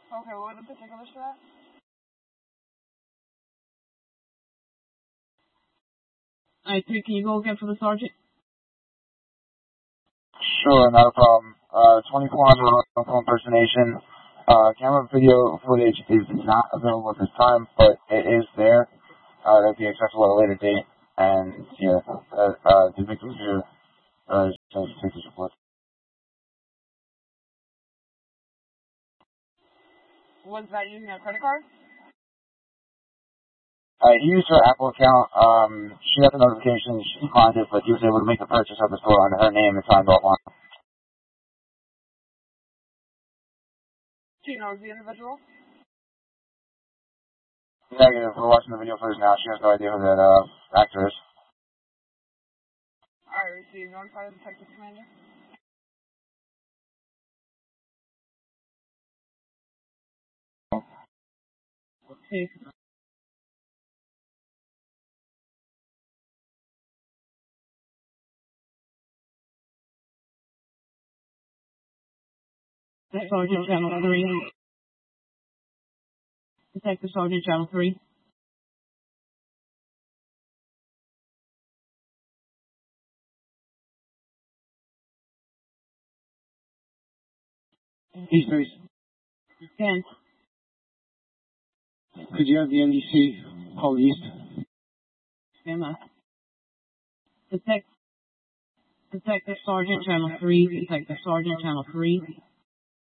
Okay, what are the particulars for that? Alright, 3, can you go again for the sergeant? Sure, not a problem. 2400 phone impersonation. Camera video footage is not available at this time, but it is there. That'll be accessible at a later date. And, yeah, the victims here, take this report. Was that using a credit card? He used her Apple account. She got the notification. She declined it, but he was able to make the purchase of the store under her name and signed off on it. She knows the individual? Negative. We're watching the video footage now. She has no idea who that actor is. Alright, so you notified the detective commander? Okay. Sergeant Channel 3. Detective Sergeant Channel 3. East Base. 10. Could you have the NDC call East? Stand by. Detective Sergeant Channel 3. Detective Sergeant Channel 3.